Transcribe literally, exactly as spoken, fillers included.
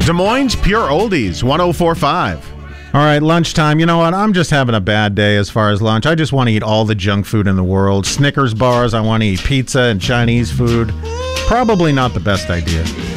Des Moines Pure Oldies, one oh four point five. All right, lunchtime. You know what? I'm just having a bad day as far as lunch. I just want to eat all the junk food in the world. Snickers bars. I want to eat pizza and Chinese food. Probably not the best idea.